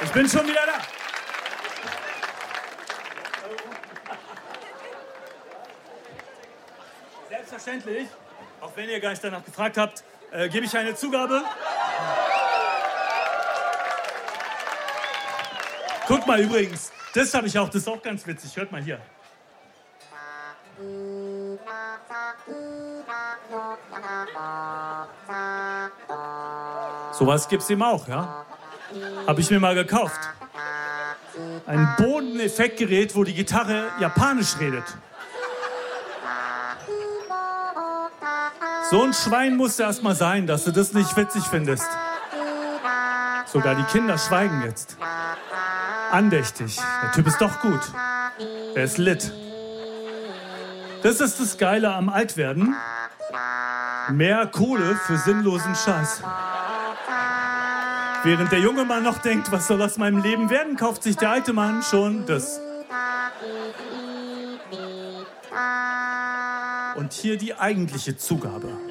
Ich bin schon wieder da. Selbstverständlich, auch wenn ihr gar nicht danach gefragt habt, gebe ich eine Zugabe. Guckt mal übrigens, das habe ich auch, das ist auch ganz witzig. Hört mal hier. Sowas gibt's ihm auch, ja? Habe ich mir mal gekauft. Ein Bodeneffektgerät, wo die Gitarre japanisch redet. So ein Schwein musst du erst mal sein, dass du das nicht witzig findest. Sogar die Kinder schweigen jetzt. Andächtig. Der Typ ist doch gut. Er ist lit. Das ist das Geile am Altwerden. Mehr Kohle für sinnlosen Scheiß. Während der junge Mann noch denkt, was soll aus meinem Leben werden, kauft sich der alte Mann schon das. Und hier die eigentliche Zugabe.